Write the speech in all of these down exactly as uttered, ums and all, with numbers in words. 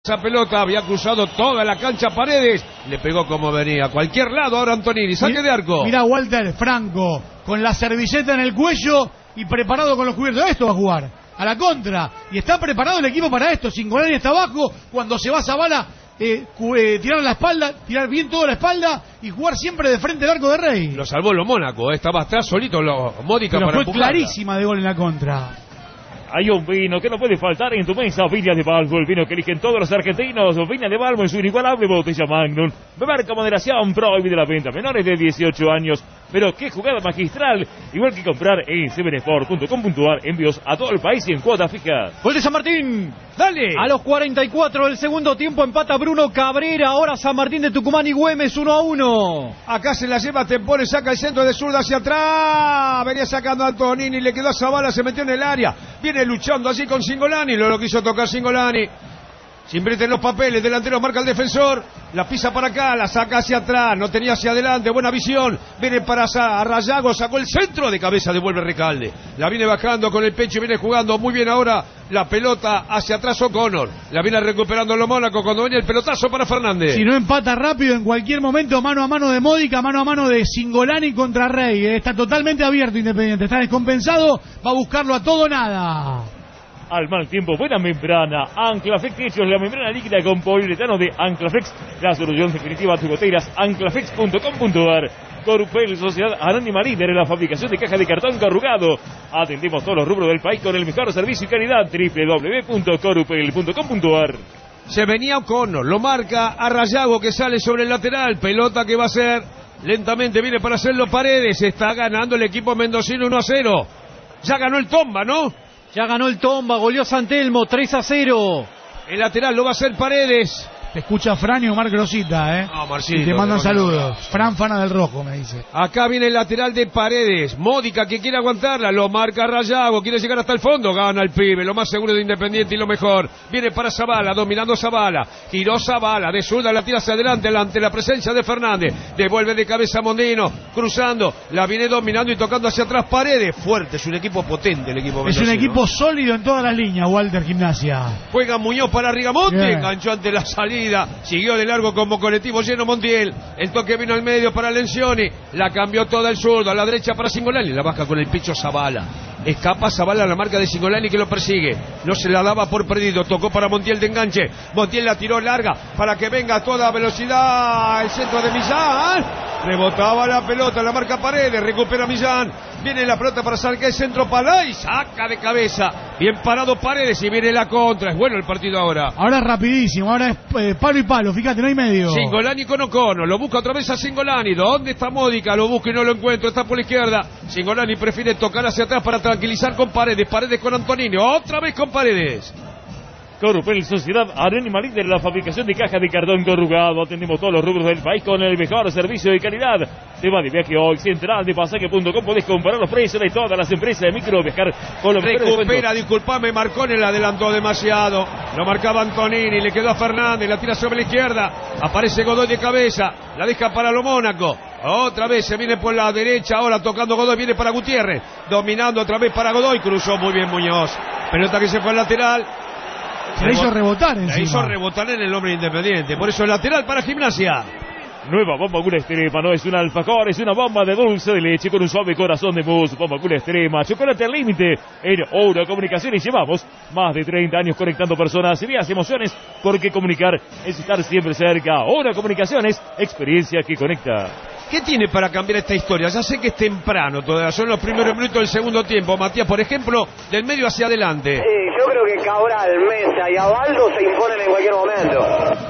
Esa pelota había cruzado toda la cancha Paredes, le pegó como venía, a cualquier lado ahora Antonini, saque de arco. Mirá Walter, Franco, con la servilleta en el cuello y preparado con los cubiertos. Esto va a jugar, a la contra, y está preparado el equipo para esto. Cingolani está abajo, cuando se va Zabala, eh, eh, tirar la espalda, tirar bien toda la espalda y jugar siempre de frente al arco de Rey. Lo salvó lo Mónaco, eh, estaba atrás solito lo Módica Pero para fue empujarla. clarísima de gol en la contra. Hay un vino que no puede faltar en tu mesa, Viña de Balmo, el vino que eligen todos los argentinos. Viña de Balmo en su inigualable botella Magnum. Beber con moderación, prohibida la venta a menores de dieciocho años. Pero qué jugada magistral, igual que comprar en seven sport punto com punto a r, envíos a todo el país y en cuotas fijas. Gol de San Martín. Dale. A los cuarenta y cuatro del segundo tiempo empata Bruno Cabrera. Ahora San Martín de Tucumán y Güemes uno a uno. Acá se la lleva Tempone, saca el centro de zurda hacia atrás. Venía sacando a Antonini, le quedó a Zabala, se metió en el área. Viene luchando así con Cingolani, no lo quiso tocar Cingolani. Se invierte en los papeles, delantero marca el defensor, la pisa para acá, la saca hacia atrás, no tenía hacia adelante, buena visión, viene para Rayago, sacó el centro, de cabeza devuelve Recalde, la viene bajando con el pecho y viene jugando muy bien ahora la pelota hacia atrás O'Connor, la viene recuperando los Mónaco cuando viene el pelotazo para Fernández. Si no empata rápido, en cualquier momento mano a mano de Módica, mano a mano de Cingolani contra Rey, eh. Está totalmente abierto Independiente, está descompensado, va a buscarlo a todo nada. Al mal tiempo, buena membrana. Anclaflex Techos, la membrana líquida con poliuretano de Anclaflex. La solución definitiva a tus goteras. Anclaflex punto com punto a r. Corupel, Sociedad Anónima líder en la fabricación de cajas de cartón corrugado. Atendemos todos los rubros del país con el mejor servicio y calidad. doble u doble u doble u punto corupel punto com punto a r. Se venía O'Connor, lo marca a Rayago que sale sobre el lateral. Pelota que va a ser lentamente, viene para hacerlo Paredes. Está ganando el equipo mendocino uno a cero. Ya ganó el Tomba, ¿no? Ya ganó el Tomba, goleó San Telmo tres a cero. El lateral lo va a hacer Paredes. Te escucha Fran y Omar Grosita, ¿eh? No, Marcito, y te mandan te saludos. Fran, Fana del Rojo, me dice. Acá viene el lateral de Paredes. Módica que quiere aguantarla. Lo marca Rayago. Quiere llegar hasta el fondo. Gana el pibe. Lo más seguro de Independiente y lo mejor. Viene para Zabala. Dominando Zabala. Giró Zabala. De zurda la tira hacia adelante. Ante la presencia de Fernández. Devuelve de cabeza a Mondino. Cruzando. La viene dominando y tocando hacia atrás Paredes. Fuerte. Es un equipo potente el equipo Es mendocino. un equipo sólido en todas las líneas, Walter Gimnasia. Juega Muñoz para Rigamonte. Bien. Enganchó ante la salida. Siguió de largo como colectivo lleno Montiel. El toque vino al medio para Lencioni. La cambió toda el zurdo. A la derecha para Cingolani. La baja con el pecho Zabala. Escapa Zabala a la marca de Cingolani que lo persigue. No se la daba por perdido. Tocó para Montiel de enganche. Montiel la tiró larga para que venga a toda velocidad el centro de Millán. Rebotaba la pelota. La marca Paredes. Recupera Millán. Viene la pelota para sacar el centro Palay. Saca de cabeza. Bien parado Paredes y viene la contra. Es bueno el partido ahora. Ahora es rapidísimo. Ahora es eh, palo y palo. Fíjate, no hay medio. Cingolani con O'Connor, lo busca otra vez a Cingolani. ¿Dónde está Módica? Lo busca y no lo encuentro, está por la izquierda. Cingolani prefiere tocar hacia atrás para tranquilizar con Paredes. Paredes con Antonini, otra vez con Paredes. Corupel, Sociedad Anónima líder en la fabricación de cajas de cartón corrugado. Atendemos todos los rubros del país con el mejor servicio y calidad. Te va de viaje hoy, central de pasaje punto com. Podés comparar los precios de todas las empresas de micro, viajar con los mejores Recupera, descuentos. disculpame, Marcone la adelantó demasiado. Lo marcaba Antonini, le quedó a Fernández, la tira sobre la izquierda. Aparece Godoy de cabeza, la deja para lo Mónaco. Otra vez se viene por la derecha, ahora tocando Godoy, viene para Gutiérrez. Dominando otra vez para Godoy, cruzó muy bien Muñoz. Pelota que se fue al lateral. Se la hizo rebotar encima. La hizo rebotar en el hombre Independiente. Por eso el lateral para Gimnasia. Nueva bomba Gula Extrema, no es un alfajor, es una bomba de dulce de leche con un suave corazón de mousse. Bomba Gula Extrema, chocolate al límite. En Ouro Comunicaciones llevamos más de treinta años conectando personas y vías emociones, porque comunicar es estar siempre cerca. Ouro Comunicaciones, experiencia que conecta. ¿Qué tiene para cambiar esta historia? Ya sé que es temprano todavía, son los primeros minutos del segundo tiempo. Matías, por ejemplo, del medio hacia adelante. Sí, yo creo que Cabral, Mesa y Abaldo se imponen en cualquier momento.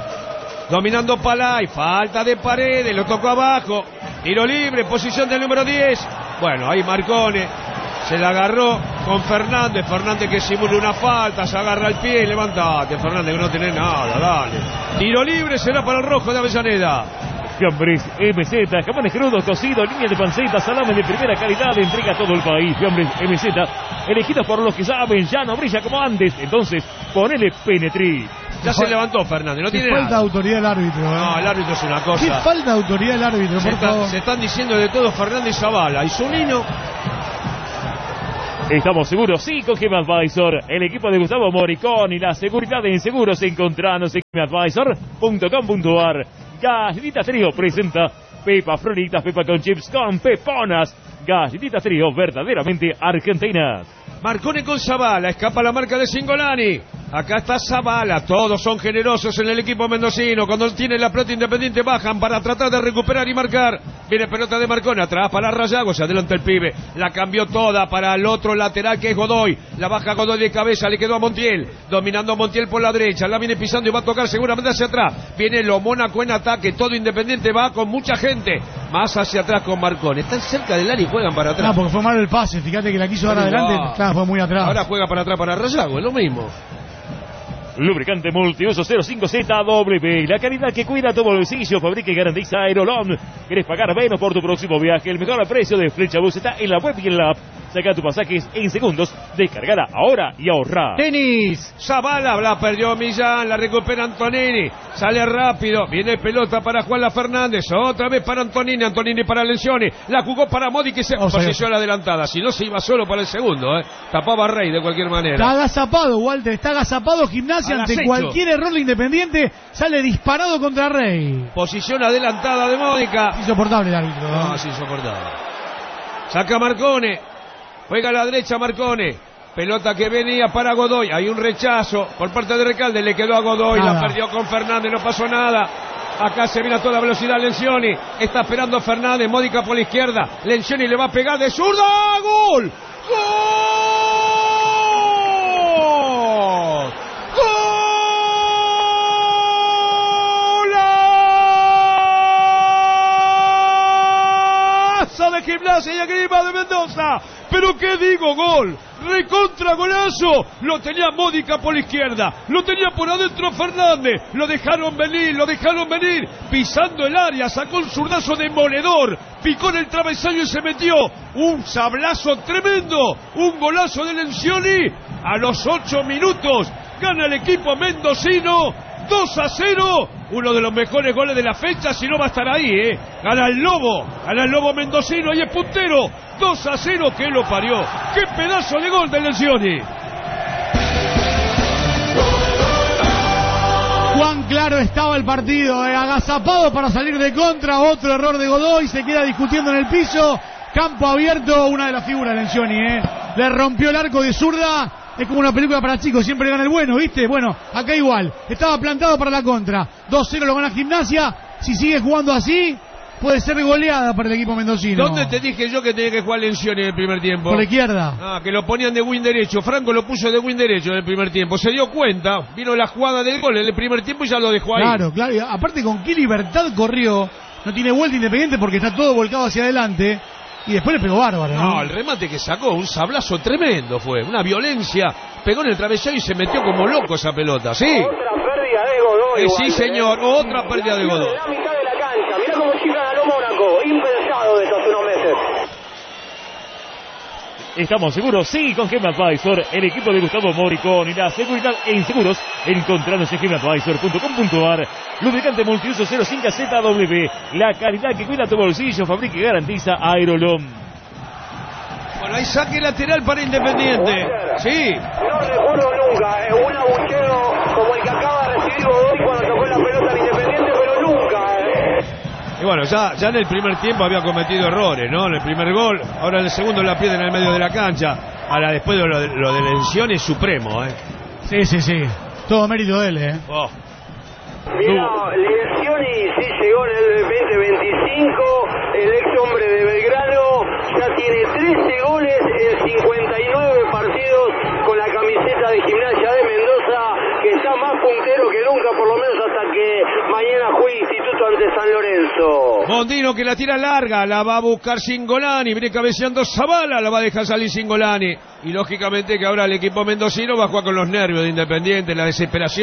Dominando Palay, falta de Paredes, lo tocó abajo. Tiro libre, posición del número diez. Bueno, ahí Marcone se la agarró con Fernández. Fernández que simula una falta, se agarra el pie y levantate. Fernández que no tiene nada, dale. Tiro libre será para el rojo de Avellaneda. Fiambres M Z, jamones crudos, cocidos, línea de panceta, salame de primera calidad, entrega a todo el país. Fiambres M Z, elegidos por los que saben, ya no brilla como antes. Entonces, ponele Penetri. Ya se levantó Fernández, no tiene falta nada. autoridad del árbitro, ¿eh? No, el árbitro es una ¿Qué cosa. falta de autoridad del árbitro, Se, por está- favor? se están diciendo de todo Fernández y Zabala. Y Zunino Estamos seguros, sí, con G M Advisor, el equipo de Gustavo Moricón y la seguridad en seguros. Encontranos en G M advisor punto com punto ar. Galletitas Trío presenta Pepa Frolitas, Pepa con chips con peponas. Galletitas Trío, verdaderamente argentinas. Marcone con Zavala, escapa la marca de Cingolani. Acá está Zavala, todos son generosos en el equipo mendocino. Cuando tiene la pelota Independiente bajan para tratar de recuperar y marcar. Viene pelota de Marcone, atrás para Rayago, se adelanta el pibe. La cambió toda para el otro lateral que es Godoy. La baja Godoy de cabeza, le quedó a Montiel. Dominando a Montiel por la derecha, la viene pisando y va a tocar seguramente hacia atrás. Viene lo Mónaco en ataque, todo Independiente va con mucha gente. Más hacia atrás con Marcone. Están cerca del área y juegan para atrás. No, porque fue malo el pase, fíjate que la quiso dar adelante, claro, fue muy atrás. Ahora juega para atrás para Rayago, es lo mismo. Lubricante multiuso cero cinco Z W, la calidad que cuida tu bolsillo, fabrica y garantiza Aerolón. ¿Querés pagar menos por tu próximo viaje? El mejor precio de Flecha Bus está en la web y en la app. Saca tus pasajes en segundos, descargala ahora y ahorra. Tenis. Zavala, la perdió Millán, la recupera Antonini. Sale rápido, viene pelota para Juanla Fernández, otra vez para Antonini, Antonini para Lencioni. La jugó para Modi que se poseyó la adelantada, si no se iba solo para el segundo, ¿eh? Tapaba a Rey de cualquier manera. Está agazapado, Walter, está agazapado Gimnasia ante acecho. Cualquier error de Independiente, sale disparado contra Rey. Posición adelantada de Módica. Insoportable el árbitro. No, ¿no? es insoportable. Saca Marcone. Juega a la derecha Marcone. Pelota que venía para Godoy. Hay un rechazo por parte de Recalde. Le quedó a Godoy. Nada. La perdió con Fernández. No pasó nada. Acá se viene a toda velocidad Lencioni. Está esperando Fernández. Módica por la izquierda. Lencioni le va a pegar de zurda. ¡Gol! ¡Gol! ¡Golazo de Gimnasia y Esgrima de Mendoza! ¿Pero qué digo? Gol, recontra golazo. Lo tenía Módica por la izquierda, lo tenía por adentro Fernández, lo dejaron venir, lo dejaron venir, pisando el área, sacó un zurdazo demoledor, picó en el travesaño y se metió un sablazo tremendo, un golazo de Lencioni. A los ocho minutos gana el equipo mendocino dos a cero, uno de los mejores goles de la fecha, si no va a estar ahí, ¿eh? Gana el Lobo, gana el Lobo mendocino y es puntero, dos a cero, que lo parió. ¡Qué pedazo de gol de Lencioni! Cuán claro estaba el partido, eh, agazapado para salir de contra, otro error de Godoy, se queda discutiendo en el piso, campo abierto, una de las figuras de Lencioni, eh. Le rompió el arco de zurda. Es como una película para chicos, siempre gana el bueno, ¿viste? Bueno, acá igual, estaba plantado para la contra, dos cero lo gana Gimnasia, si sigue jugando así, puede ser goleada para el equipo mendocino. ¿Dónde te dije yo que tenía que jugar Lencioni en el primer tiempo? Por la izquierda. Ah, que lo ponían de win derecho, Franco lo puso de win derecho en el primer tiempo, se dio cuenta, vino la jugada del gol en el primer tiempo y ya lo dejó ahí. Claro, claro, y aparte con qué libertad corrió, no tiene vuelta Independiente porque está todo volcado hacia adelante. Y después le pegó bárbaro, ¿no? No, el remate que sacó, un sablazo tremendo fue, una violencia, pegó en el travesaño y se metió como loco esa pelota, ¿sí? Otra pérdida de Godoy. Eh, sí, señor, otra pérdida de Godoy. La mitad de la cancha, mirá cómo chiflan a lo Mónaco, impensado de hace unos meses. Estamos seguros, sí, con G M Advisor, el equipo de Gustavo Moricón y la seguridad en seguros. Encontranos en G M advisor punto com punto ar. Lubricante multiuso cero cinco Z W, la calidad que cuida tu bolsillo, fabrica y garantiza Aerolón. Bueno, hay saque lateral para Independiente. Sí. No recuerdo nunca eh, un abucheo como el que acaba de recibir Godoy cuando tocó la pelota en Independiente, pero nunca. Eh. Y bueno, ya, ya en el primer tiempo había cometido errores, ¿no? En el primer gol, ahora en el segundo la pierde en el medio de la cancha. Ahora después de lo de, lo de Lencioni es supremo, ¿eh? Sí, sí, sí. Todo mérito de él, ¿eh? Oh. Mira, Lencioni sí llegó en el veinte veinticinco, el ex hombre de Belgrano ya tiene trece goles en cincuenta y nueve partidos con la camiseta de Gimnasia de Mendoza, que está más puntero que nunca, por lo menos hasta que mañana juegue Instituto ante San Lorenzo. Mondino que la tira larga, la va a buscar Cingolani, viene cabeceando Zavala, la va a dejar salir Cingolani. Y lógicamente que ahora el equipo mendocino va a jugar con los nervios de Independiente, la desesperación.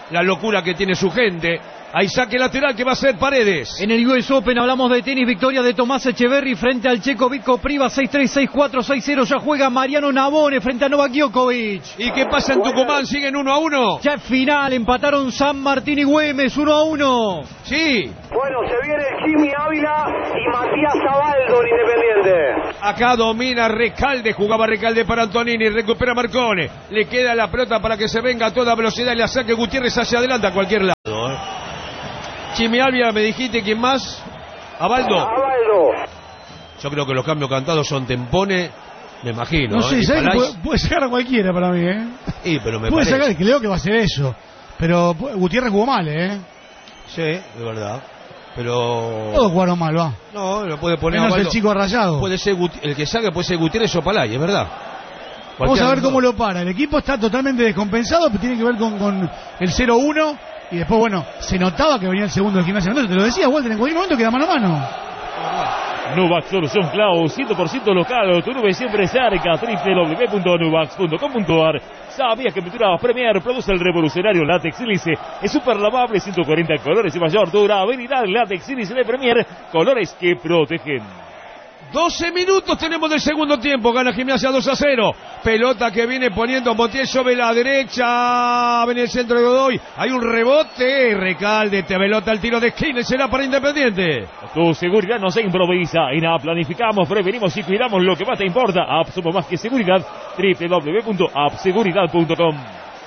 la locura que tiene su gente. Hay saque lateral que va a ser Paredes. En el U S Open hablamos de tenis, victoria de Tomás Echeverry frente al checo Vitko Priva, seis tres, seis cuatro, seis cero. Ya juega Mariano Navone frente a Novak Djokovic. ¿Y qué pasa en Tucumán? ¿Siguen uno a uno? Ya es final, empataron San Martín y Güemes, uno a uno. Sí. Bueno, se viene Jimmy Ávila y Matías Zabaldo en Independiente. Acá domina Recalde, jugaba Recalde para Antonini, recupera Marcone. Le queda la pelota para que se venga a toda velocidad y la saque Gutiérrez hacia adelante a cualquier lado. ¿eh? Jimmy Ávila, me dijiste, ¿quién más? Abaldo. Zabaldo. Yo creo que los cambios cantados son Tempone, me imagino. No sé, ¿eh? ¿sabes que Palais... puede, puede sacar a cualquiera para mí, ¿eh? Sí, pero me puede parece. sacar, creo que va a ser eso. Pero Gutiérrez jugó mal, ¿eh? Sí, de verdad. Pero... Todos jugaron mal, va. No, lo puede poner Menos Abaldo. el chico Rayado. Puede ser Gut... El que saque puede ser Gutiérrez o Palais, es verdad. Vamos Cualquiera a ver de los cómo dos. lo para. El equipo está totalmente descompensado, pero tiene que ver con, con el cero uno. Y después, bueno, se notaba que venía el segundo del Gimnasia Mendoza. Te lo decía, Walter, en cualquier momento queda mano a mano. Nuvax Solución Cloud, cien por ciento local, tu nube siempre cerca, doble u doble u doble u punto nuvax punto com punto a r. ¿Sabías que Pinturas Premier produce el revolucionario látex sílice? Es súper lavable, ciento cuarenta colores y mayor durabilidad. Látex sílice de Premier, colores que protegen. doce minutos tenemos del segundo tiempo. Gana Gimnasia dos a cero. Pelota que viene poniendo Montiel sobre la derecha. Viene el centro de Godoy. Hay un rebote. Recalde, te pelota el tiro de esquina y será para Independiente. Tu seguridad no se improvisa. Y nada, planificamos, prevenimos y cuidamos lo que más te importa. App somos más que seguridad. doble u doble u doble u punto app seguridad punto com.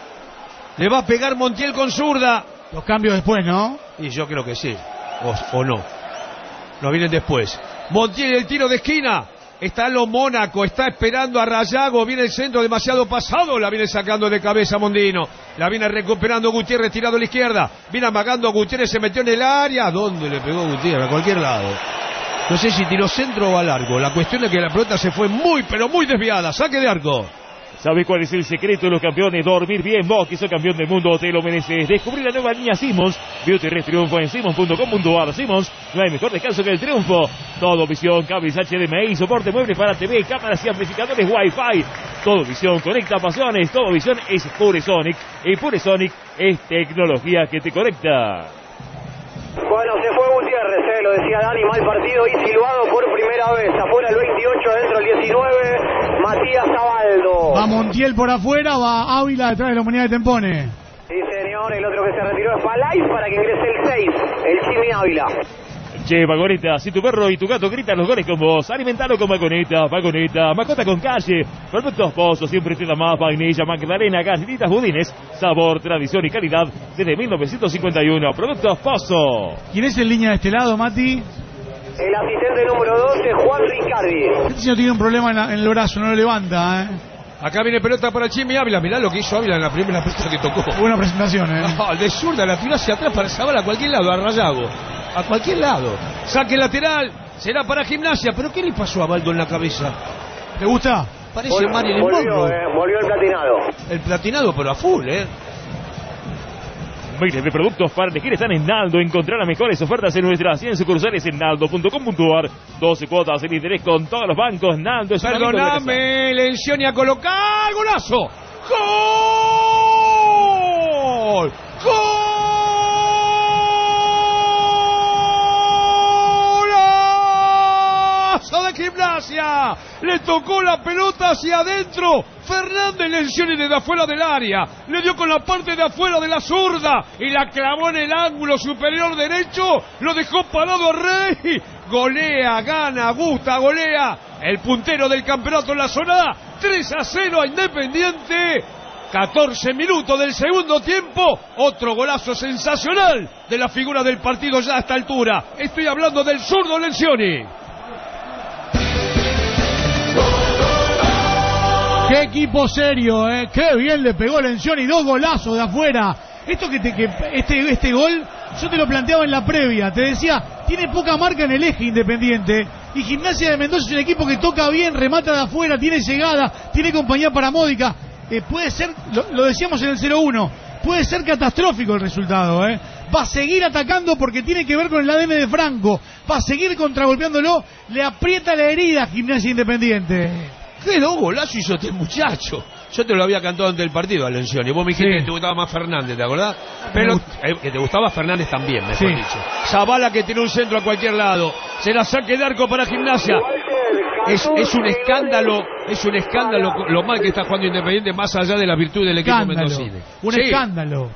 Le va a pegar Montiel con zurda. Los cambios después, ¿no? Y yo creo que sí. O, o no. No vienen después. Montiel, el tiro de esquina. Está lo Mónaco, está esperando a Rayago. Viene el centro demasiado pasado. La viene sacando de cabeza Mondino. La viene recuperando Gutiérrez, tirado a la izquierda. Viene amagando Gutiérrez, se metió en el área. ¿Dónde le pegó Gutiérrez? A cualquier lado. No sé si tiró centro o a largo. La cuestión es que la pelota se fue muy, pero muy desviada. Saque de arco. ¿Sabes cuál es el secreto de los campeones? Dormir bien. Vos, que sos campeón del mundo, te lo mereces. Descubrí la nueva línea Simmons. Bioterres triunfo en Simmons punto com punto a r. Simmons, no hay mejor descanso que el triunfo. Todo visión, cables H D M I, soporte mueble para T V, cámaras y amplificadores Wi-Fi. Todo visión conecta pasiones. Todo visión es Pure Sonic. Y Pure Sonic es tecnología que te conecta. Bueno, se fue Gutiérrez, eh, lo decía Dani, mal partido y silbado por primera vez. Afuera el veintiocho, adentro el diecinueve, Matías Zabaldo. Va Montiel por afuera, va Ávila detrás de la humanidad de Tempone. Sí, señor, el otro que se retiró es Palais para que ingrese el seis, el Jimmy Ávila. Che, Vagoneta, si tu perro y tu gato gritan los goles con vos, alimentalo con Vagoneta, Vagoneta, mascota con calle, productos Pozo, siempre te da más, vainilla, magdalena, galletitas, budines, sabor, tradición y calidad desde mil novecientos cincuenta y uno, productos Pozo. ¿Quién es en línea de este lado, Mati? El asistente número doce, Juan Ricardi. Este señor tiene un problema en, la- en el brazo, no lo levanta, ¿eh? Acá viene pelota para Jimmy Ávila. Mirá lo que hizo Ávila en la primera pelota que tocó. Buena presentación, ¿eh? No, el de zurda la tiró hacia atrás para Zabala a cualquier lado, a Rayago. A cualquier lado. Saque lateral. Será para Gimnasia. ¿Pero qué le pasó a Baldo en la cabeza? ¿Te gusta? Parece Vol- Marilyn volvió, Monroe. eh, volvió el platinado. El platinado, pero a full, ¿eh? Miles de productos para elegir están en Naldo. Encontrar las mejores ofertas en nuestras cien sucursales en naldo punto com punto a r. doce cuotas en interés con todos los bancos. Naldo es un amigo de la casa. Perdóname, Lencioni a colocar. ¡Golazo! ¡Gol! ¡Golazo de Gimnasia! Le tocó la pelota hacia adentro. Fernández Lencioni desde afuera del área. Le dio con la parte de afuera de la zurda y la clavó en el ángulo superior derecho. Lo dejó parado a Rey. Golea, gana, gusta, golea. El puntero del campeonato en la zona A. tres a cero a Independiente. catorce minutos del segundo tiempo. Otro golazo sensacional de la figura del partido ya a esta altura. Estoy hablando del zurdo Lencioni. Qué equipo serio, ¿eh? Qué bien le pegó Lencioni, dos golazos de afuera. Esto que, te, que este, este gol, yo te lo planteaba en la previa. Te decía, tiene poca marca en el eje Independiente. Y Gimnasia de Mendoza es un equipo que toca bien, remata de afuera, tiene llegada, tiene compañía para Módica. Eh, puede ser, lo, lo decíamos en el cero uno, puede ser catastrófico el resultado, ¿eh? Va a seguir atacando porque tiene que ver con el A D N de Franco. Va a seguir contragolpeándolo, le aprieta la herida a Gimnasia Independiente. qué dos golazos hizo este muchacho. Yo te lo había cantado antes del partido a Lencioni. Vos me dijiste Sí. que te gustaba más Fernández, ¿te acordás? Pero eh, que te gustaba Fernández también, mejor Sí. dicho. Zavala que tiene un centro a cualquier lado. Se la saque de arco para Gimnasia. Es, es un escándalo, es un escándalo lo mal que está jugando Independiente, más allá de la virtud del equipo Escándalo. mendocino. Un Sí. escándalo.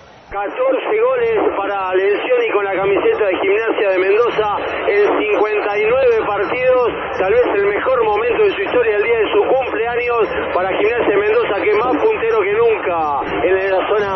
catorce goles para Lencioni con la camiseta de Gimnasia de Mendoza en cincuenta y nueve partidos, tal vez el mejor momento de su historia, el día de su cumpleaños para Gimnasia de Mendoza, que es más puntero que nunca en la zona.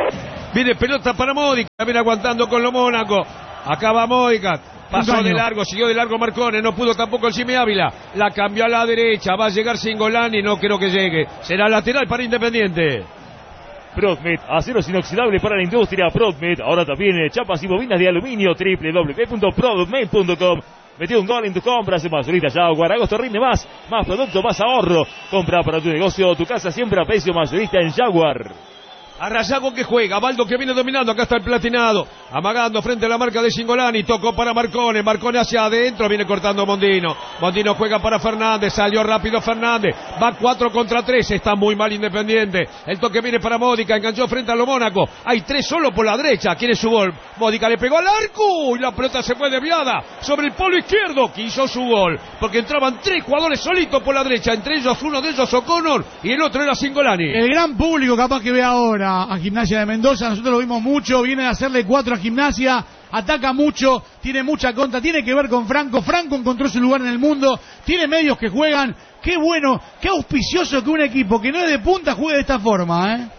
Viene pelota para Módica, viene aguantando con lo Mónaco. Acá va Módica. Pasó Un de caño. largo, siguió de largo Marcone, no pudo tampoco el Jimmy Ávila. La cambió a la derecha, va a llegar Singolani, no creo que llegue. Será lateral para Independiente. Prodmed, aceros inoxidables para la industria. Prodmed, ahora también eh, chapas y bobinas de aluminio. doble u doble u doble u punto prodmed punto com. Metió un gol en tus compras, mayorista Jaguar. Agosto rinde más, más producto, más ahorro. Compra para tu negocio, tu casa siempre a precio mayorista en Jaguar. A Rayago que juega, Baldo que viene dominando, acá está el platinado, amagando frente a la marca de Singolani, tocó para Marcone, Marcone hacia adentro, viene cortando Mondino, Mondino juega para Fernández, salió rápido Fernández, va cuatro contra tres, está muy mal Independiente, el toque viene para Módica, enganchó frente a lo Mónaco, hay tres solo por la derecha, quiere su gol, Módica le pegó al arco, y la pelota se fue desviada, sobre el polo izquierdo, quiso su gol, porque entraban tres jugadores solitos por la derecha, entre ellos uno de ellos O'Connor, y el otro era Singolani. El gran público capaz que ve ahora a Gimnasia de Mendoza, nosotros lo vimos mucho, viene a hacerle cuatro a Gimnasia, ataca mucho, tiene mucha contra, tiene que ver con Franco, Franco encontró su lugar en el mundo, tiene medios que juegan, qué bueno, qué auspicioso que un equipo que no es de punta juegue de esta forma, ¿eh?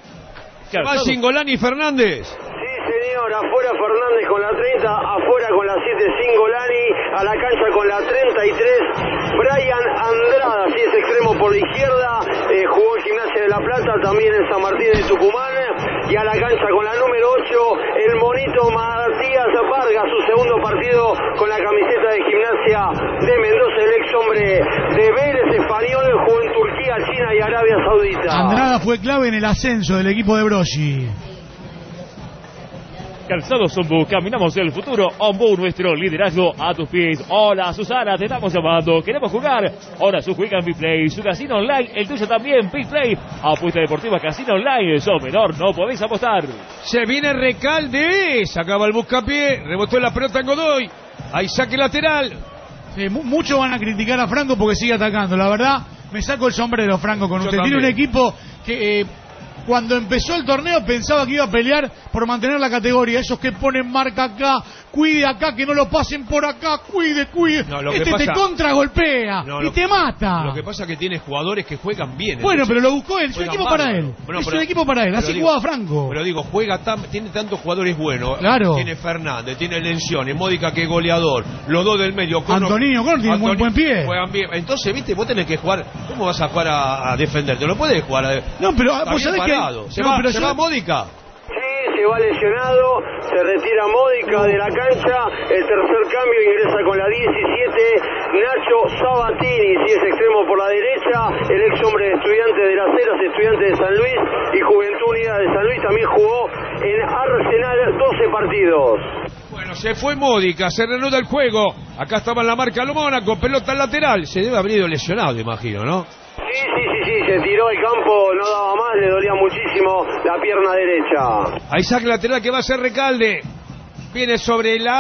Va Singolani y Fernández. Sí, señor, afuera Fernández con la treinta, afuera con la siete Singolani, a la cancha con la treinta y tres, Brian Andrada, sí es extremo por la izquierda, eh, jugó en Gimnasia de La Plata, también en San Martín de Tucumán, y a la cancha con la número ocho, el monito Matías Vargas, su segundo partido con la camiseta de Gimnasia de Mendoza, el ex hombre de Vélez Español, jugó en Turquía, China y Arabia Saudita. Andrada fue clave en el ascenso del equipo de Broggi. Calzados Ombu, caminamos el futuro. Ombu, nuestro liderazgo a tus pies. Hola Susana, te estamos llamando. Queremos jugar. Ahora su juega en Bitplay, su casino online, el tuyo también. Bitplay, apuesta deportiva, casino online. Sos menor, no podéis apostar. Se viene Recalde, sacaba el buscapié, rebotó la pelota en Godoy. Hay saque lateral. Sí, mu- muchos van a criticar a Franco porque sigue atacando. La verdad, me saco el sombrero, Franco, con Yo usted. también. Tiene un equipo que eh, cuando empezó el torneo pensaba que iba a pelear por mantener la categoría. Esos que ponen marca acá, cuide acá, que no lo pasen por acá, cuide, cuide. No, lo que este pasa- te contragolpea No, y lo te que- mata. Lo que pasa es que tiene jugadores que juegan bien. Bueno, entonces pero lo buscó él, es un juegan equipo bárbaro. para él. Bueno, es pero- un equipo para él, pero así digo- jugaba Franco. Pero digo, juega tan, tiene tantos jugadores buenos. Claro. Tiene Fernández, tiene Lencioni, Módica que es goleador, los dos del medio. Cono- Antonino, Cono tiene buen- buen pie. Juegan bien. Entonces, viste, vos tenés que jugar. ¿Cómo vas a jugar a, a defenderte? No puedes jugar a No, pero Está vos bien sabés que... parado. Se no, va, pero se yo- va Módica. Sí, se va lesionado, se retira Módica de la cancha, el tercer cambio ingresa con la diecisiete, Nacho Sabatini, si es extremo por la derecha, el ex hombre de Estudiantes de las Heras, Estudiantes de San Luis y Juventud Unida de San Luis, también jugó en Arsenal doce partidos. Bueno, se fue Módica, se reanuda el juego. Acá estaba en la marca lo Mónaco, pelota lateral. Se debe haber ido lesionado, imagino, ¿no? Sí, sí, sí, sí, se tiró al campo, no daba más, le dolía muchísimo la pierna derecha. Hay saque lateral que va a ser Recalde. Viene sobre el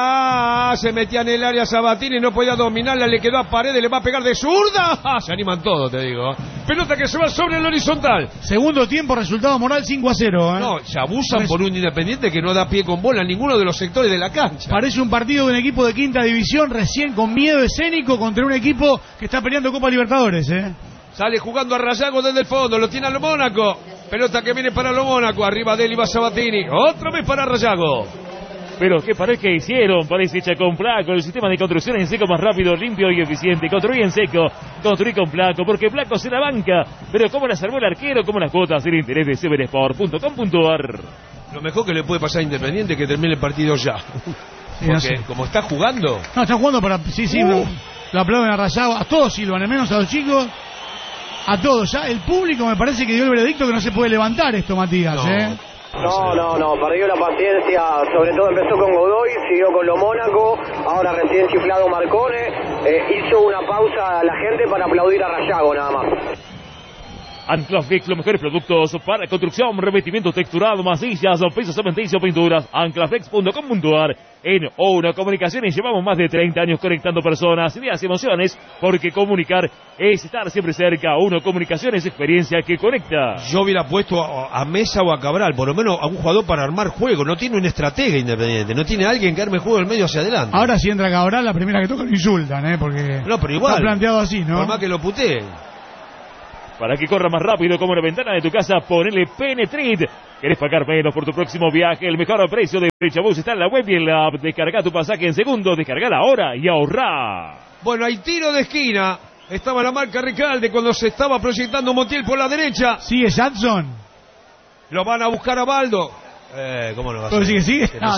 área, se metía en el área Sabatini, no podía dominarla, le quedó a Paredes, le va a pegar de zurda. ¡Ah! Se animan todos, te digo. Pelota que se va sobre el horizontal. Segundo tiempo, resultado moral cinco a cero. ¿eh? No, se abusan por un Independiente que no da pie con bola en ninguno de los sectores de la cancha. Parece un partido de un equipo de quinta división recién con miedo escénico contra un equipo que está peleando Copa Libertadores, ¿eh? Sale jugando a Rayago desde el fondo, lo tiene a lo Mónaco. Pelota que viene para lo Mónaco, arriba de él iba Sabatini. Otra vez para Rayago. Pero qué pared que hicieron, parece hecha con Placo, el sistema de construcción en seco más rápido, limpio y eficiente. Construí en seco, construí con Placo, porque Placo se la banca. Pero cómo la salvó el arquero, cómo las cuotas del interés de severesport punto com punto ar. Lo mejor que le puede pasar a Independiente es que termine el partido ya. Sí, no Porque sé. como está jugando, No, está jugando para... Sí, sí, Uh. lo, lo aplauden a Rayago, a todos silban, al menos a los chicos, a todos. Ya el público me parece que dio el veredicto que no se puede levantar esto, Matías, no, ¿eh? No, no, no, perdió la paciencia, sobre todo empezó con Godoy, siguió con lo Mónaco, ahora recién chiflado Marcone, eh, hizo una pausa a la gente para aplaudir a Rayago nada más. Anclaflex, los mejores productos para construcción, revestimientos texturados, masillas, pisos cementicios, pinturas. Anclaflex punto com punto a r. En ONA Comunicaciones llevamos más de treinta años conectando personas, ideas y emociones, porque comunicar es estar siempre cerca. ONA Comunicaciones, experiencia que conecta. Yo hubiera puesto a, a Mesa o a Cabral, por lo menos a un jugador para armar juego. No tiene un estratega Independiente, no tiene alguien que arme juego del medio hacia adelante. Ahora si entra Cabral, la primera que toca lo insultan, ¿eh? Porque no, pero igual, está planteado así, ¿no? Por más que lo puteen. Para que corra más rápido como la ventana de tu casa, ponele Penetrit. ¿Querés pagar menos por tu próximo viaje? El mejor precio de Frechabús está en la web y en la app. Descarga tu pasaje en segundos, descargala ahora y ahorrá. Bueno, hay tiro de esquina. Estaba la marca Recalde cuando se estaba proyectando Montiel por la derecha. ¿Sigue Jackson? Lo van a buscar a Baldo. Eh, ¿Cómo no va a ser? ¿Sigue, sigue? Ah,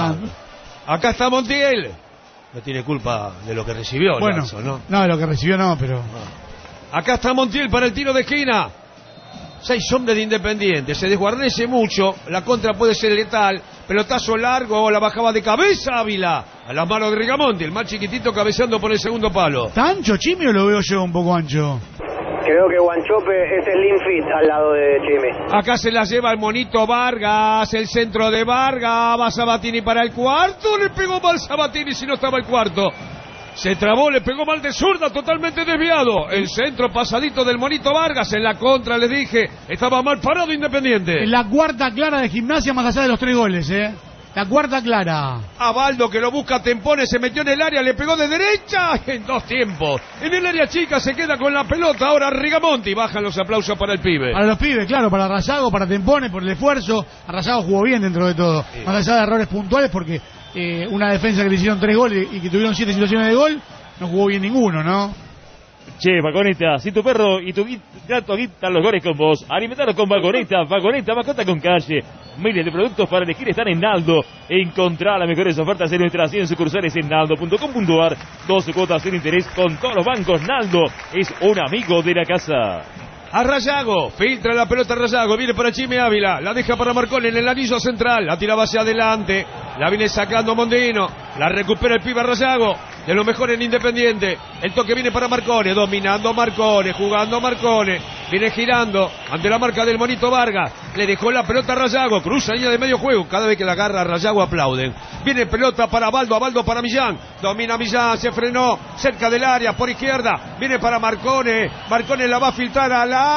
acá está Montiel. No tiene culpa de lo que recibió, bueno, Jackson, ¿no? No, de lo que recibió no, pero... No. Acá está Montiel para el tiro de esquina. Seis hombres de Independiente. Se desguarnece mucho. La contra puede ser letal. Pelotazo largo. La bajaba de cabeza Ávila. A las manos de Rigamonti. El más chiquitito cabeceando por el segundo palo. ¿Está ancho Chimi o lo veo yo un poco ancho? Creo que Guanchope es Slim Fit al lado de Chimi. Acá se la lleva el monito Vargas. El centro de Vargas. Va Sabatini para el cuarto. Le pegó mal Sabatini si no estaba el cuarto. Se trabó, le pegó mal de zurda, totalmente desviado. El centro pasadito del monito Vargas. En la contra, les dije, estaba mal parado Independiente. En la cuarta clara de Gimnasia, más allá de los tres goles, ¿eh? La cuarta clara. A Baldo, que lo busca Tempone, se metió en el área, le pegó de derecha en dos tiempos. En el área chica se queda con la pelota. Ahora Rigamonti. Bajan los aplausos para el pibe. Para los pibes, claro, para Rayago, para Tempone, por el esfuerzo. Rayago jugó bien dentro de todo. Sí. Más allá de errores puntuales, porque... Eh, una defensa que le hicieron tres goles y que tuvieron siete situaciones de gol, no jugó bien ninguno, ¿no? Che, Vagoneta, si tu perro y tu gato agitan los goles con vos, alimentalo con Vagoneta, Vagoneta, mascota con calle. Miles de productos para elegir están en Naldo. Encontrá las mejores ofertas en nuestras cien sucursales en naldo punto com punto a r. doce cuotas sin interés con todos los bancos. Naldo es un amigo de la casa. A Rayago, filtra la pelota Rayago, viene para Chimi Ávila, la deja para Marcón en el anillo central, la tiraba hacia adelante, la viene sacando Mondino, la recupera el pibe Rayago, de lo mejor en Independiente, el toque viene para Marcone, dominando Marcone, jugando Marcone, viene girando ante la marca del monito Vargas, le dejó la pelota a Rayago, cruza línea de medio juego, cada vez que la agarra Rayago aplauden, viene pelota para Baldo, Baldo para Millán, domina Millán, se frenó, cerca del área, por izquierda, viene para Marcone, Marcone la va a filtrar a la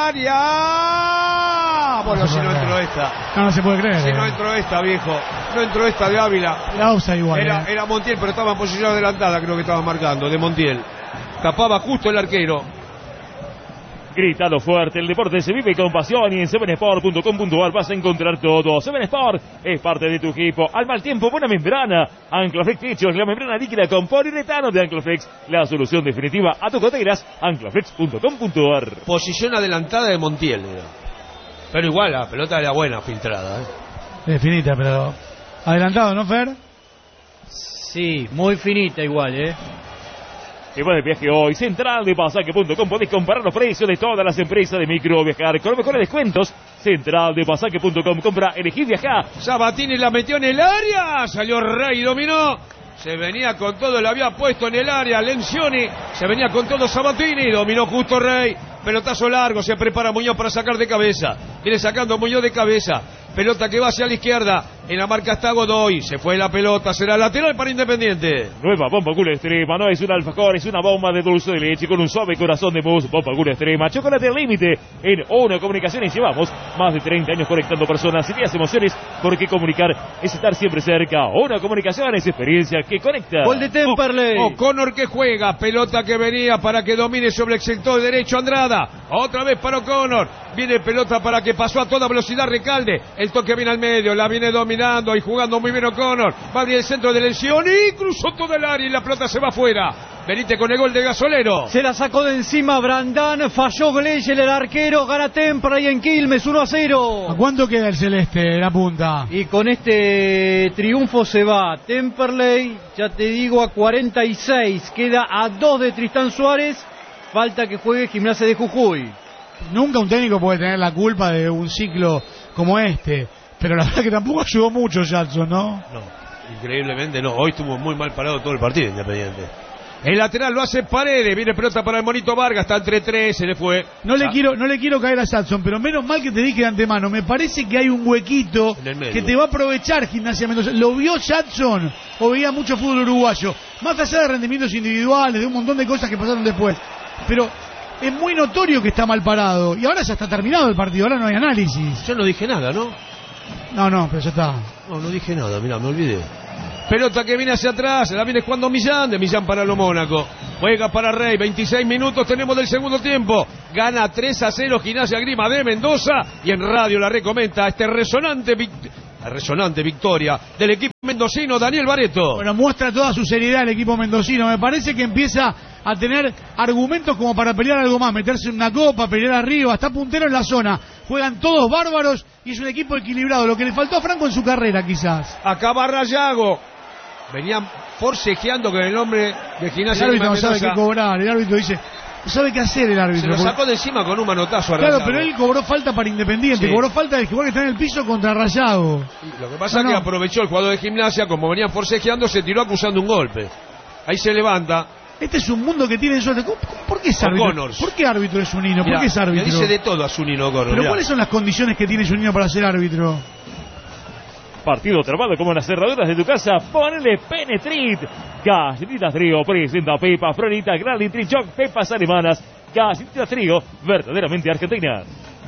área. Bueno, si no entró esta. No, no se puede creer. Si eh. no entró esta, viejo. No entró esta de Ávila. Era offside igual. Era, eh. era Montiel, pero estaba en posición adelantada, creo que estaba marcando, de Montiel. Tapaba justo el arquero. Gritado fuerte, el deporte se vive con pasión y en seven sport punto com punto a r vas a encontrar todo. seven Sport es parte de tu equipo. Al mal tiempo, buena membrana. Anclaflex Techos, la membrana líquida con poliuretano de Anclaflex. La solución definitiva a tus goteras. Anclaflex punto com punto a r. Posición adelantada de Montiel. Pero igual, la pelota era buena, filtrada. ¿eh? Es finita, pero... Adelantado, ¿no, Fer? Sí, muy finita igual, ¿eh? Y va de viaje hoy, central de pasaje punto com. Podés comparar los precios de todas las empresas de micro viajar con los mejores descuentos. central de pasaje punto com. Compra, elegí viajar. Sabatini la metió en el área. Salió Rey, dominó. Se venía con todo, la había puesto en el área Lencioni. Se venía con todo Sabatini. Dominó justo Rey. Pelotazo largo, se prepara Muñoz para sacar de cabeza. Viene sacando Muñoz de cabeza. Pelota que va hacia la izquierda. En la marca está Godoy. Se fue la pelota. Será lateral para Independiente. Nueva bomba Gula Extrema. No es un alfajor, es una bomba de dulce de leche con un suave corazón de mousse. Bomba Gula Extrema. Chocolate al límite. En ONA Comunicaciones llevamos más de treinta años conectando personas, ideas, emociones. Porque comunicar es estar siempre cerca. ONA Comunicaciones, experiencia que conecta. Gol de Temperley. O'Connor que juega. Pelota que venía para que domine sobre el sector derecho Andrada. Otra vez para O'Connor. Viene pelota para que pasó a toda velocidad Recalde. El toque viene al medio. La viene dominando y jugando muy bien O'Connor. Va a abrir el centro de Lencioni y cruzó todo el área y la pelota se va afuera. Benítez con el gol de Gasolero. Se la sacó de encima Brandán. Falló Gleyel, el arquero. Gana Temperley en Quilmes uno a cero. ¿A cuánto queda el celeste, la punta? Y con este triunfo se va Temperley, ya te digo, a cuarenta y seis. Queda a dos de Tristán Suárez. Falta que juegue Gimnasia de Jujuy. Nunca un técnico puede tener la culpa de un ciclo como este, Pero la verdad que tampoco ayudó mucho Jackson, ¿no? No, increíblemente no. Hoy estuvo muy mal parado todo el partido Independiente. El lateral lo hace Paredes, viene pelota para el Monito Vargas, está entre tres, se le fue. No le quiero no le quiero caer a Jackson, pero menos mal que te dije de antemano, me parece que hay un huequito que te va a aprovechar Gimnasia Mendoza. ¿Lo vio Jackson o veía mucho fútbol uruguayo? Más allá de rendimientos individuales, de un montón de cosas que pasaron después. Pero es muy notorio que está mal parado. Y ahora ya está terminado el partido, ahora no hay análisis. Yo no dije nada, ¿no? No, no, pero ya está. No, no dije nada, mirá, me olvidé. Pelota que viene hacia atrás, la viene jugando Millán, de Millán para lo Mónaco. Juega para Rey, veintiséis minutos tenemos del segundo tiempo. Gana tres a cero Gimnasia Grima de Mendoza. Y en radio la recomenta este resonante, vict- resonante victoria del equipo mendocino Daniel Barreto. Bueno, muestra toda su seriedad el equipo mendocino. Me parece que empieza a tener argumentos como para pelear algo más, meterse en una copa, pelear arriba, está puntero en la zona. Juegan todos bárbaros y es un equipo equilibrado. Lo que le faltó a Franco en su carrera, quizás. Acaba Rayago. Venían forcejeando con el hombre de Gimnasia El árbitro Grima no de sabe Mendoza. qué cobrar. El árbitro dice, no sabe qué hacer el árbitro. Se lo porque- sacó de encima con un manotazo a Claro, Rayago. pero él cobró falta para Independiente, Sí. cobró falta del jugador que está en el piso contra Rayago. Lo que pasa No, es que no. aprovechó el jugador de Gimnasia, como venían forcejeando, se tiró acusando un golpe. Ahí se levanta. Este es un mundo que tiene suerte. ¿Cómo- cómo- ¿Por qué es árbitro? O'Connors. ¿Por qué árbitro es Zunino? ¿Por Mirá, qué es le árbitro? dice de todo a Zunino O'Connors. Pero mirá. ¿cuáles son las condiciones que tiene Zunino para ser árbitro? Partido trabado como las cerraduras de tu casa. Ponele Penetrit. Galletitas Trigo presenta Pepa Florita, Gran Trichoc, Pepas alemanas. Galletitas Trigo, verdaderamente argentinas.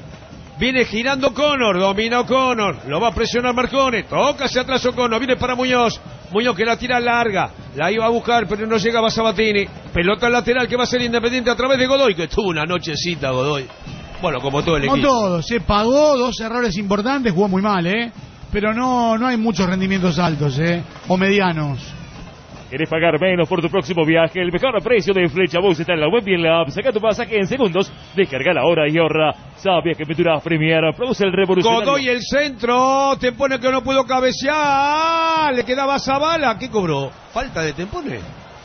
Viene girando Connor, domina O'Connor, lo va a presionar Marcone, toca hacia atrás O'Connor, viene para Muñoz, Muñoz que la tira larga, la iba a buscar pero no llegaba Sabatini, pelota lateral que va a ser Independiente a través de Godoy, que tuvo una nochecita Godoy, bueno, como todo el No equipo. todo, se pagó dos errores importantes, jugó muy mal, ¿eh? Pero no, no hay muchos rendimientos altos, ¿eh? O medianos. ¿Querés pagar menos por tu próximo viaje? El mejor precio de Flecha Box está en la web y en la app. Saca tu pasaje en segundos, descarga la hora y ahorra. ¿Sabías que Pinturas Premier produce el revolucionario? Godoy el centro, Tempone que no pudo cabecear, le quedaba Zabala, ¿qué cobró? ¿Falta de Tempone?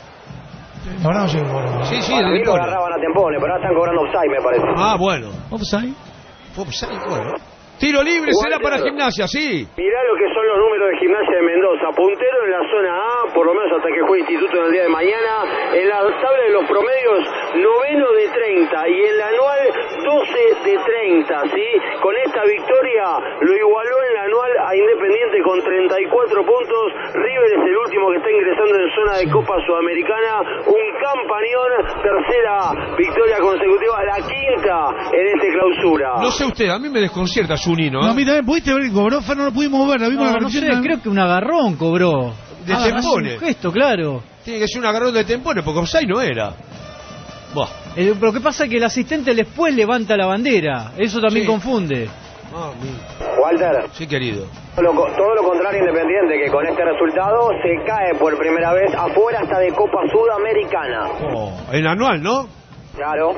Ahora no llegó. Sí, sí, Para de mí lo Tempone. agarraban a Tempone, pero ahora están cobrando offside, me parece. Ah, bueno. ¿Offside? Fue offside, bueno. Tiro libre será para Gimnasia, sí. Mirá lo que son los números de Gimnasia de Mendoza. Puntero en la zona A, por lo menos hasta que juegue Instituto en el día de mañana. En la tabla de los promedios, noveno de treinta. Y en la anual, doce de treinta, ¿sí? Con esta victoria lo igualó en la anual a Independiente con treinta y cuatro puntos. River es el último que está ingresando en zona de Copa Sudamericana. Un campañón, tercera victoria consecutiva, la quinta en esta clausura. No sé usted, a mí me desconcierta Zunino. No, ¿eh? a mí también, ¿pudiste ver que cobró? Fer, no lo pudimos ver, la vimos No, la no sé, repetición. creo que un agarrón cobró. De Ah, Tempone. Un gesto, claro. Tiene que ser un agarrón de Tempone, porque offside no era. Buah. Eh, Lo que pasa es que el asistente después levanta la bandera. Eso también Sí. confunde. Ah, mi- Walter, sí, querido. todo lo, todo lo contrario a Independiente, que con este resultado se cae por primera vez afuera hasta de Copa Sudamericana. Oh, en anual, ¿no? Claro.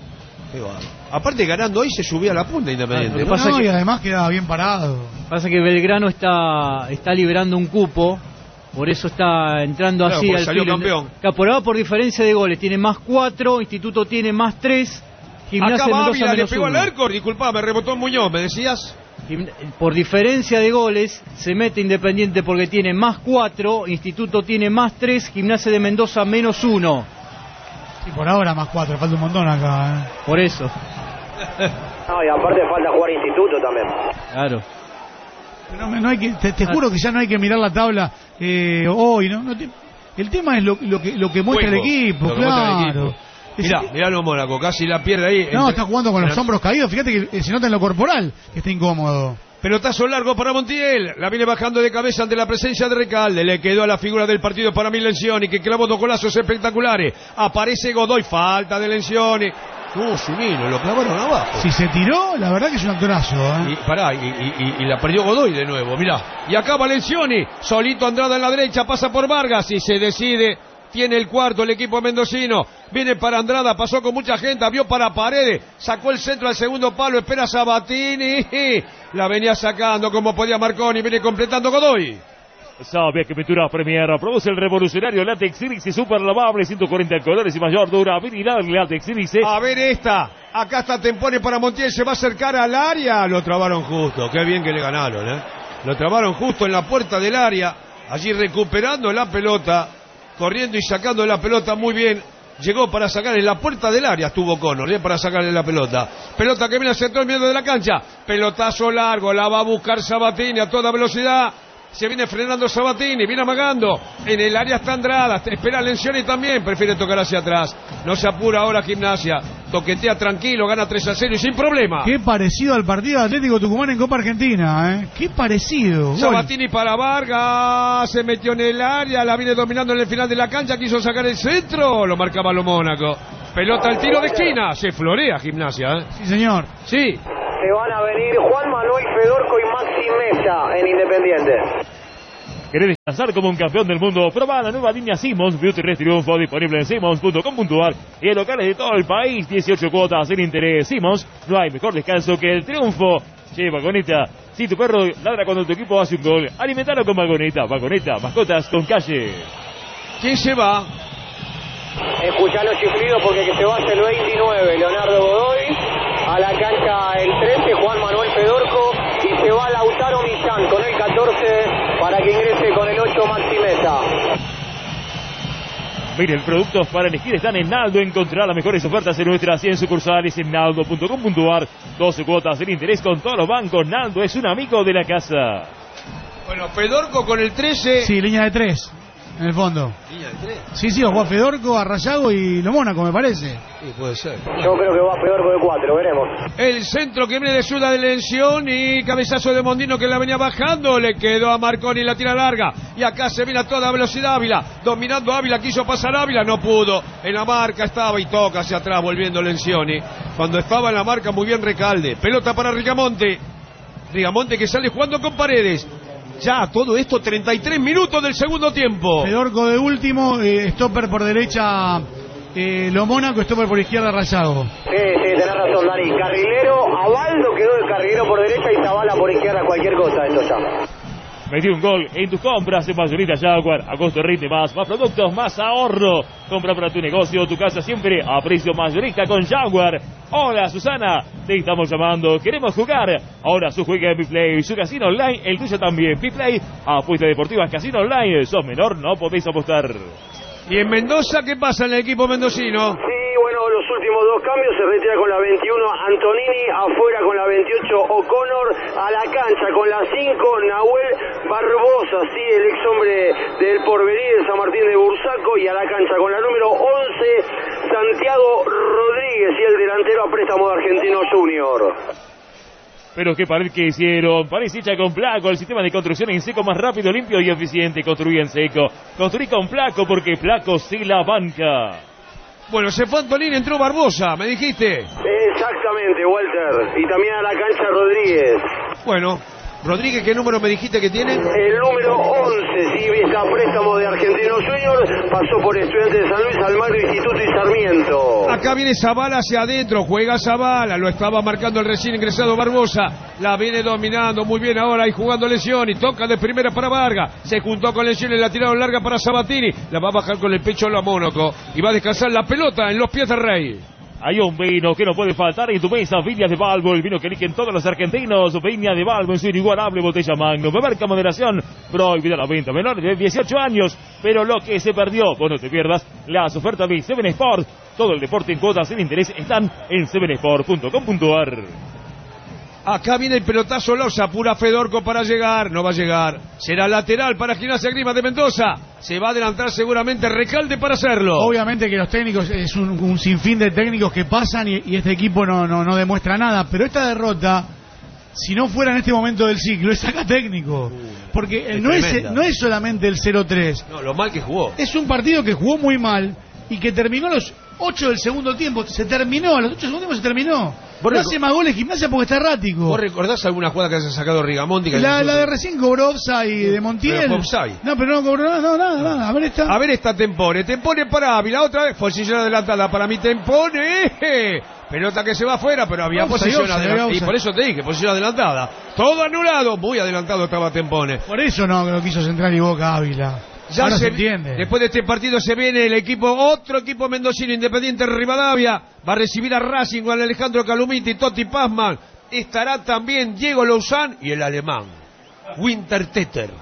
Qué bárbaro. Aparte, ganando hoy se subía a la punta Independiente. Ah, ¿no? pasa No, que- y además quedaba bien parado. Pasa que Belgrano está, está liberando un cupo. Por eso está entrando Claro, así porque al salió filo. campeón. Caporaba por diferencia de goles. Tiene más cuatro. Instituto tiene más tres. Gimnasia Acá de Mendoza Ávila le menos pegó al uno. arco, disculpame, rebotó Muñoz, ¿me decías? Gim- Por diferencia de goles se mete Independiente porque tiene más cuatro. Instituto tiene más tres. Gimnasia de Mendoza menos uno. Y por ahora más cuatro, falta un montón acá, ¿eh? Por eso. No, y aparte falta jugar Instituto también. Claro. No, no hay que, te, te juro que ya no hay que mirar la tabla eh, hoy, ¿no? No te- el tema es lo, lo que lo que muestra Juego, el equipo, lo que muestra el claro. equipo. Es- Mirá, mirá lo Mónaco, casi la pierde ahí. No, Entre- está jugando con los Pero- hombros caídos, fíjate que eh, se nota en lo corporal que está incómodo. Pelotazo largo para Montiel, la viene bajando de cabeza ante la presencia de Recalde, le quedó a la figura del partido para mí Lencioni, que clavó dos golazos espectaculares, aparece Godoy, falta de Lencioni, uh, Zunino, lo clavaron abajo. Si se tiró, la verdad que es un actorazo, Y ¿eh? pará, y, y- y- y la perdió Godoy de nuevo, mirá. Y acá Lencioni, solito Andrada en la derecha, pasa por Vargas y se decide, tiene el cuarto el equipo mendocino, viene para Andrada, pasó con mucha gente, abrió para Paredes, sacó el centro al segundo palo, espera Sabatini, la venía sacando como podía Marconi, viene completando Godoy. Sabe que Pinturas Premier produce el revolucionario látex Silice super lavable, ciento cuarenta colores y mayor durabilidad. Látex Silice. A ver esta, acá está Tempone para Montiel, se va a acercar al área, lo trabaron justo, qué bien que le ganaron, ¿eh? Lo trabaron justo en la puerta del área, allí recuperando la pelota, corriendo y sacando la pelota muy bien. Llegó para sacar en la puerta del área, estuvo Connor, ¿eh? Para sacarle la pelota. Pelota que viene al sector medio de la cancha. Pelotazo largo, la va a buscar Sabatini a toda velocidad. Se viene frenando Sabatini, viene amagando. En el área está Andrada, espera Lencioni también, prefiere tocar hacia atrás. No se apura ahora Gimnasia. Toquetea tranquilo, gana tres a cero y sin problema. Qué parecido al partido de Atlético Tucumán en Copa Argentina, ¿eh? Qué parecido. Sabatini para Vargas, se metió en el área, la viene dominando en el final de la cancha, quiso sacar el centro, lo marcaba lo Mónaco. Pelota al tiro de esquina, se florea Gimnasia, ¿eh? Sí, señor. Sí. Se van a venir Juan Manuel Fedorco y Maxi Mesa en Independiente. ¿Querés descansar como un campeón del mundo? Probá la nueva línea Simmons Beauty Rest Triunfo, disponible en simmons punto com punto ar y en locales de todo el país. dieciocho cuotas sin interés. Simmons, no hay mejor descanso que el triunfo. Che, Vagoneta, si tu perro ladra cuando tu equipo hace un gol, alimentalo con Vagoneta. Vagoneta, mascotas con calle. ¿Quién se va? Escuchá los chiflidos porque que se va es el veintinueve, Leonardo Godoy. A la cancha el trece, Juan Manuel Fedorco. Y se va Lautaro Millán con el catorce para que ingrese con el ocho Maxi Mesa. Miren, productos para elegir están en Naldo. Encontrará las mejores ofertas en nuestras cien sucursales en naldo punto com punto ar. doce cuotas sin interés con todos los bancos. Naldo es un amigo de la casa. Bueno, Fedorco con el trece. Sí, línea de tres, en el fondo. ¿Línea de tres? Sí, sí, va Fedorco, Arrayago y lo Mónaco, me parece. Sí, puede ser. Yo creo que va Fedorco de cuatro, veremos. El centro que viene de Ciudad de Lencioni y cabezazo de Mondino que la venía bajando, le quedó a Marconi la tira larga y acá se viene a toda velocidad Ávila, dominando Ávila, quiso pasar Ávila, no pudo, en la marca estaba y toca hacia atrás volviendo Lencioni, cuando estaba en la marca muy bien Recalde, pelota para Rigamonte, Rigamonte que sale jugando con Paredes. Ya, todo esto, treinta y tres minutos del segundo tiempo. Fedorco de último, eh, stopper por derecha, eh, lo Mónaco, stopper por izquierda, Rayago. Sí, sí, tenés razón, Dani. Carrilero, Abaldo quedó de carrilero por derecha y Zavala por izquierda, cualquier cosa, esto ya. Metió un gol en tus compras en Mayorista Jaguar. A costo rinde más, más productos, más ahorro. Compra para tu negocio, tu casa siempre a precio mayorista con Jaguar. Hola Susana, te estamos llamando, queremos jugar. Ahora su juega en Biplay, su casino online, el tuyo también. Biplay, apuestas deportivas, casino online. Sos menor, no podéis apostar. ¿Y en Mendoza qué pasa en el equipo mendocino? Sí, bueno, los últimos dos cambios, se retira con la veintiuno Antonini, afuera con la veintiocho O'Connor, a la cancha con la cinco Nahuel Barbosa, sí, el ex hombre del Porvenir de San Martín de Bursaco, y a la cancha con la número once Santiago Rodríguez y el delantero a préstamo de Argentino Junior. Pero qué pared que hicieron, pared hecha con Placo, el sistema de construcción en seco más rápido, limpio y eficiente. Construí en seco, construí con Placo porque Placo sí la banca. Bueno, se fue Antonini, entró Barbosa, me dijiste. Exactamente, Walter, y también a la cancha Rodríguez. Bueno, Rodríguez, ¿qué número me dijiste que tiene? El número once, sí, está a préstamo de Argentino Junior, pasó por Estudiantes de San Luis, Almagro, Instituto y Sarmiento. Acá viene Zavala hacia adentro, juega Zavala, lo estaba marcando el recién ingresado Barbosa, la viene dominando muy bien ahora y jugando Lencioni, toca de primera para Vargas, se juntó con Lencioni, la tiraron larga para Sabatini, la va a bajar con el pecho a Mónaco y va a descansar la pelota en los pies del Rey. Hay un vino que no puede faltar en tu mesa, Viña de Balbo, el vino que eligen todos los argentinos. Viña de Balbo en su inigualable botella Magno. Beber con moderación, prohibida la venta menores de dieciocho años. Pero lo que se perdió, vos no te pierdas las ofertas de Seven Sport. Todo el deporte en cuotas sin interés están en seven sport punto com punto ar. Acá viene el pelotazo, lo apura Fedorco para llegar, no va a llegar. Será lateral para Gimnasia Grima de Mendoza. Se va a adelantar seguramente Recalde para hacerlo. Obviamente que los técnicos, es un, un sinfín de técnicos que pasan y, y este equipo no, no, no demuestra nada. Pero esta derrota, si no fuera en este momento del ciclo, es saca técnico. Porque es no, es, tremenda. no es solamente el cero tres. No, lo mal que jugó. Es un partido que jugó muy mal y que terminó a los ocho del segundo tiempo. Se terminó, a los ocho del segundo tiempo se terminó. No hace más goles Gimnasia porque está errático. ¿Vos recordás alguna jugada que haya sacado Rigamonti? Que La, la de recién cobró offside de Montiel. Pero fue offside. No, pero no cobró nada, no, nada, nada. A ver esta. A ver esta Tempone. Tempone para Ávila. Otra vez posición adelantada para mi Tempone. Pelota que se va afuera, pero había Offside, posición offside, adelantada. offside. Y por eso te dije, posición adelantada. Todo anulado. Muy adelantado estaba Tempone. Por eso no, no quiso Central y Boca Ávila. Ya Ahora se, se entiende. Después de este partido se viene el equipo, otro equipo mendocino, Independiente Rivadavia. Va a recibir a Racing con Alejandro Calumiti, Totti Pazman. Estará también Diego Louzán y el alemán. Winterteter.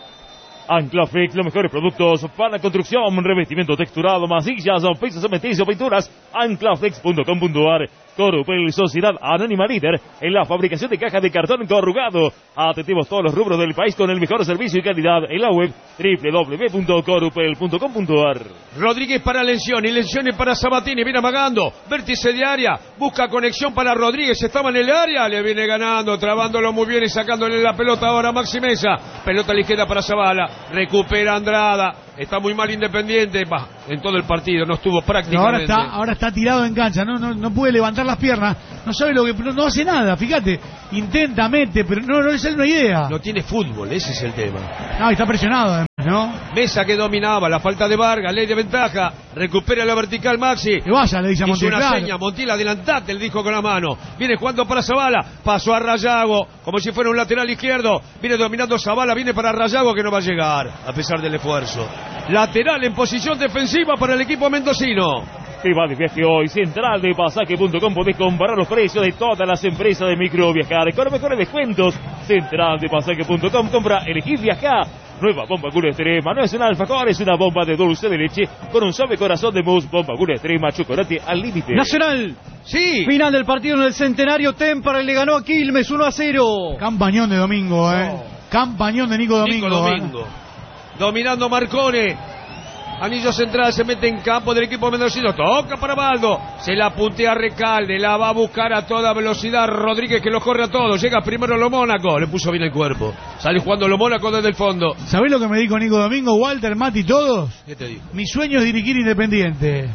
Anclaflex, los mejores productos para construcción, revestimiento texturado, masillas, pisos, cementerios, pinturas. Anclaflex punto com punto ar. Corupel, Sociedad Anónima líder en la fabricación de cajas de cartón corrugado. Atendemos todos los rubros del país con el mejor servicio y calidad en la web doble u doble u doble u punto corupel punto com punto ar. Rodríguez para Lencioni, Lencioni para Sabatini, viene amagando, vértice de área, busca conexión para Rodríguez, estaba en el área, le viene ganando, trabándolo muy bien y sacándole la pelota ahora Maxi Mesa, pelota a la izquierda para Zavala, recupera Andrada, está muy mal Independiente, bah, en todo el partido, no estuvo prácticamente. Pero ahora está, ahora está tirado en cancha, no, no, no puede levantar las piernas, no sabe lo que, no, no hace nada, fíjate, intenta, mete, pero no, no le sale una idea. No tiene fútbol, ese es el tema. No, está presionado además, ¿no? Mesa que dominaba, la falta de Vargas, ley de ventaja, recupera la vertical Maxi. Que vaya, le dice a Hizo Montiel, una claro. seña, Montiel, adelantate, le dijo con la mano. Viene jugando para Zavala, pasó a Rayago, como si fuera un lateral izquierdo. Viene dominando Zavala, viene para Rayago que no va a llegar, a pesar del esfuerzo. Lateral en posición defensiva para el equipo mendocino. Te va de viaje hoy, central de pasaje punto com, podés comparar los precios de todas las empresas de microviajar con los mejores descuentos. Central de pasaje punto com, compra, elegí viajar. Nueva bomba Gula Extrema, no es un alfajor, es una bomba de dulce de leche con un suave corazón de mousse. Bomba Gula Extrema, chocolate al límite. Nacional. Sí. Final del partido en el Centenario. Temperley le ganó a Quilmes uno a cero. Campañón de Domingo, eh. No. Campañón de Nico Domingo. Nico Domingo. Eh. Dominando Marcone. Anillo central, se mete en campo del equipo mendocino, toca para Baldo, se la puntea Recalde, la va a buscar a toda velocidad Rodríguez que lo corre a todos, llega primero Lo Mónaco, le puso bien el cuerpo, sale jugando Lo Mónaco desde el fondo. ¿Sabés lo que me dijo Nico Domingo, Walter, Mati, todos? ¿Qué te digo? Mi sueño es dirigir Independiente.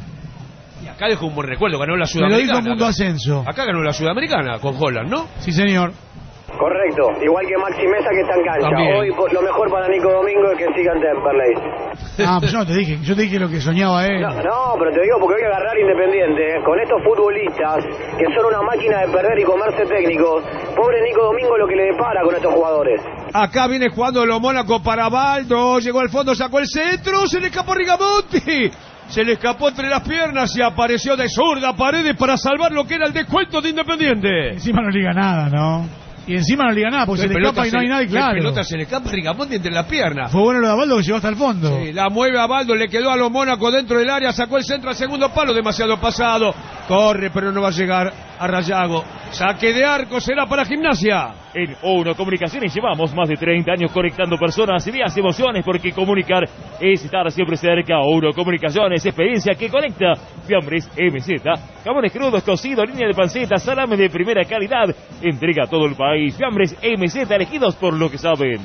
Y acá dejó un buen recuerdo, ganó la Me lo dijo Sudamericana. en Mundo acá. Ascenso. Acá ganó la Sudamericana con Holland, ¿no? Sí, señor. Correcto, igual que Maxi Mesa que está en cancha. También. Hoy por- lo mejor para Nico Domingo es que siga en Temperley. Ah, pues yo no te dije, yo te dije lo que soñaba él. No, no, pero te digo porque hay que agarrar Independiente, ¿eh? Con estos futbolistas que son una máquina de perder y comerse técnicos. Pobre Nico Domingo lo que le depara con estos jugadores. Acá viene jugando Lo Mónaco para Baldo, llegó al fondo, sacó el centro, se le escapó Rigamonti. Se le escapó entre las piernas y apareció de zurda Paredes para salvar lo que era el descuento de Independiente. Encima no liga nada, ¿no? Y encima no liga nada, porque se le escapa y no hay nadie, claro. La pelota se le escapa a Rigamonti entre las piernas. Fue bueno lo de Abaldo que llegó hasta el fondo. Sí, la mueve a Baldo, le quedó a Lo Mónaco dentro del área, sacó el centro al segundo palo, demasiado pasado. Corre, pero no va a llegar a Rayago. Saque de arco será para Gimnasia. En Uno Comunicaciones llevamos más de treinta años conectando personas, ideas, emociones, porque comunicar es estar siempre cerca. Uno Comunicaciones, experiencia que conecta. Fiambres M Z, jamones crudos, cocidos, línea de panceta, salame de primera calidad. Entrega a todo el país. Fiambres M Z, elegidos por lo que saben.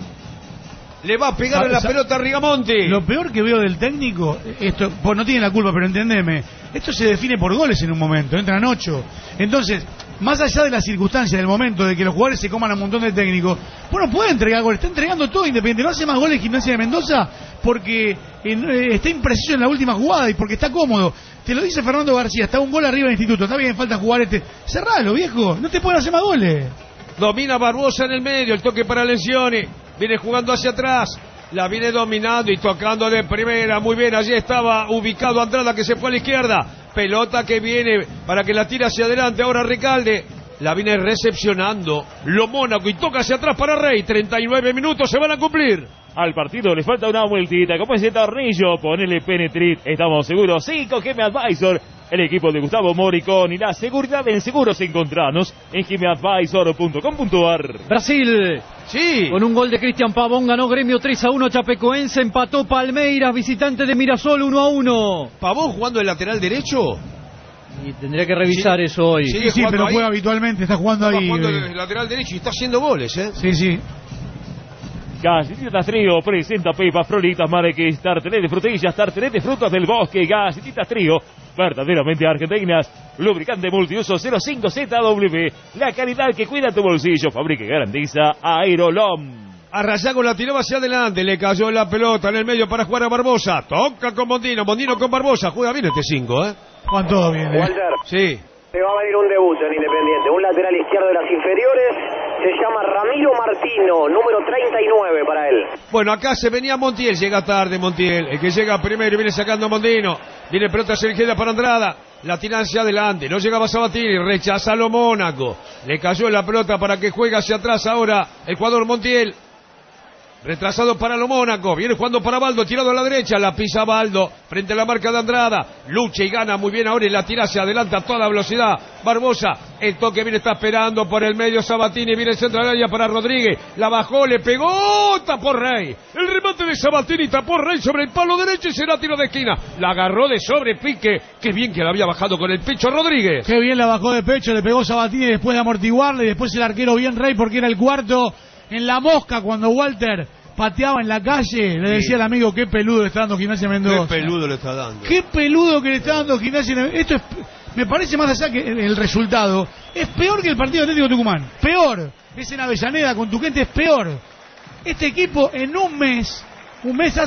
Le va a pegar Sa- la sa- pelota a Rigamonti. Lo peor que veo del técnico, esto, pues no tiene la culpa, pero entendeme, esto se define por goles en un momento, entran ocho. Entonces, más allá de la circunstancia del momento de que los jugadores se coman a un montón de técnicos, bueno, puede entregar goles, está entregando todo Independiente, no hace más goles Gimnasia de Mendoza porque en- eh, está impreciso en la última jugada y porque está cómodo. Te lo dice Fernando García, está un gol arriba del Instituto, está bien, falta jugar este. Cerralo, viejo, no te pueden hacer más goles. Domina Barbosa en el medio, el toque para Lencioni. Viene jugando hacia atrás. La viene dominando y tocando de primera. Muy bien, allí estaba ubicado Andrada que se fue a la izquierda. Pelota que viene para que la tire hacia adelante. Ahora Recalde. La viene recepcionando Lo Mónaco y toca hacia atrás para Rey. treinta y nueve minutos se van a cumplir. Al partido le falta una vueltita, como ese tornillo, ponele Penetrit, estamos seguros. cinco G M Advisor, el equipo de Gustavo Moricón y la seguridad en seguros. Encontranos en g m advisor punto com punto ar. Brasil. Sí. Con un gol de Cristian Pavón ganó Gremio tres a uno. Chapecoense empató Palmeiras, visitante de Mirasol uno a uno. Pavón jugando el lateral derecho. Y tendría que revisar Sí. eso hoy. Sí. Sí, sí, jugando pero ahí. juega habitualmente, está jugando Estaba ahí. jugando eh. el lateral derecho y está haciendo goles, ¿eh? Sí, sí. Galletitas Trío presenta Pepa Frolitas Marqués, tartelé de frutillas, tartelé de frutas del bosque. Galletitas Trío, verdaderamente argentinas. Lubricante multiuso cero cinco Z W, la calidad que cuida tu bolsillo. Fabrica y garantiza Aerolom. A Rayago la tiró hacia adelante, le cayó la pelota en el medio para jugar a Barbosa. Toca con Mondino, Mondino con Barbosa. Juega bien este cinco, ¿eh? Juan todo bien. eh. Walter, Sí. le va a venir un debut en Independiente. Un lateral izquierdo de las inferiores. Se llama Ramiro Martino, número treinta y nueve para él. Bueno, acá se venía Montiel, llega tarde Montiel. El que llega primero y viene sacando a Mondino. Viene pelota hacia la izquierda para Andrada. La tira hacia adelante, no llegaba Sabatini, rechaza a Lo Mónaco. Le cayó la pelota para que juegue hacia atrás ahora el jugador Montiel. Retrasado para lo Mónaco, viene jugando para Baldo, tirado a la derecha, la pisa Baldo, frente a la marca de Andrada, lucha y gana muy bien ahora y la tira hacia adelante a toda velocidad, Barbosa, el toque viene, está esperando por el medio Sabatini, viene el centro de área para Rodríguez, la bajó, le pegó, tapó Rey, el remate de Sabatini, tapó Rey sobre el palo derecho y será tiro de esquina, la agarró de sobrepique, qué bien que la había bajado con el pecho Rodríguez. Qué bien la bajó de pecho, le pegó Sabatini después de amortiguarle, y después el arquero bien Rey porque era el cuarto. En la mosca, cuando Walter pateaba en la calle, le decía al amigo, qué peludo le está dando Gimnasia Mendoza. Qué peludo le está dando. Qué peludo que le está dando Gimnasia Mendoza. Esto es, me parece más allá que el, el resultado, es peor que el partido de Atlético Tucumán. Peor. Es en Avellaneda, con tu gente es peor. Este equipo en un mes, un mes hace